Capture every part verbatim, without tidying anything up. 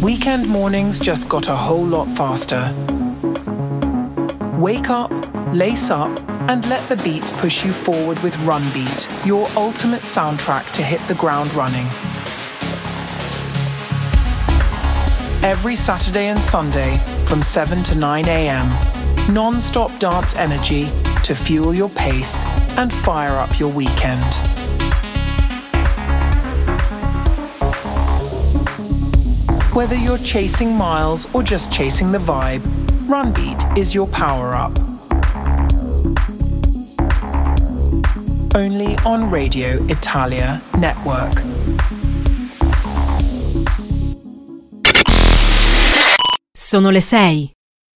Weekend mornings just got a whole lot faster. Wake up, lace up, and let the beats push you forward with Run Beat, your ultimate soundtrack to hit the ground running. Every Saturday and Sunday from seven to nine a.m. Non-stop dance energy to fuel your pace and fire up your weekend. Whether you're chasing miles or just chasing the vibe, Run Beat is your power-up. Only on Radio Italia Network. Sono le sei.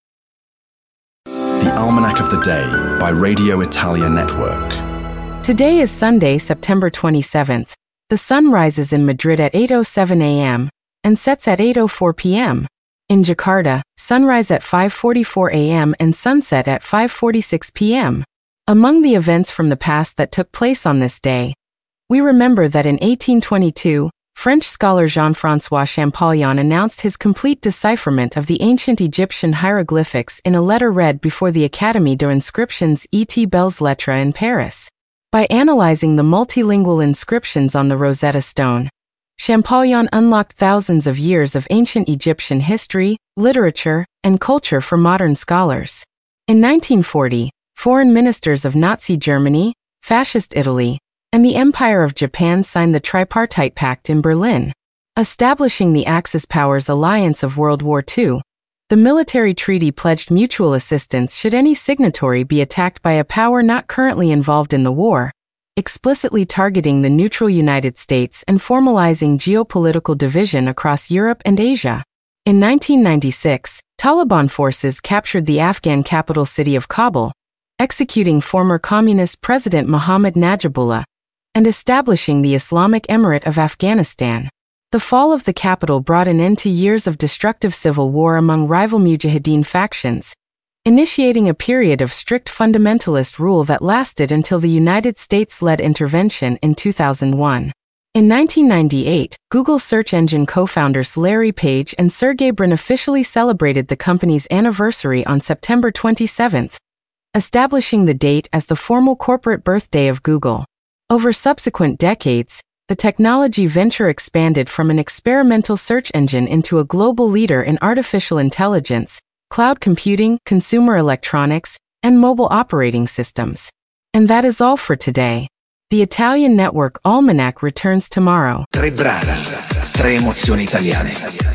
The Almanac of the Day by Radio Italia Network. Today is Sunday, September twenty-seventh. The sun rises in Madrid at eight oh seven a.m. and sets at eight oh four p.m. In Jakarta, sunrise at five forty-four a.m. and sunset at five forty-six p.m. Among the events from the past that took place on this day, we remember that in eighteen twenty-two, French scholar Jean-François Champollion announced his complete decipherment of the ancient Egyptian hieroglyphics in a letter read before the Académie des Inscriptions et Belles Lettres in Paris. By analyzing the multilingual inscriptions on the Rosetta Stone, Champollion unlocked thousands of years of ancient Egyptian history, literature, and culture for modern scholars. In nineteen forty, foreign ministers of Nazi Germany, Fascist Italy, and the Empire of Japan signed the Tripartite Pact in Berlin, establishing the Axis powers alliance of World War Two. The military treaty pledged mutual assistance should any signatory be attacked by a power not currently involved in the war, explicitly targeting the neutral United States and formalizing geopolitical division across Europe and Asia. In nineteen ninety-six, Taliban forces captured the Afghan capital city of Kabul, executing former communist President Mohammad Najibullah, and establishing the Islamic Emirate of Afghanistan. The fall of the capital brought an end to years of destructive civil war among rival Mujahideen factions, initiating a period of strict fundamentalist rule that lasted until the United States-led intervention in two thousand one. In nineteen ninety-eight, Google search engine co-founders Larry Page and Sergey Brin officially celebrated the company's anniversary on September twenty-seventh, establishing the date as the formal corporate birthday of Google. Over subsequent decades, the technology venture expanded from an experimental search engine into a global leader in artificial intelligence, cloud computing, consumer electronics, and mobile operating systems. And that is all for today. The Italian Network Almanac returns tomorrow. Tre brani, tre emozioni italiane.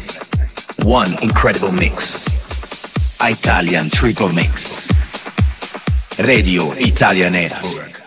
One incredible mix. Italian triple mix. Radio Italia Network.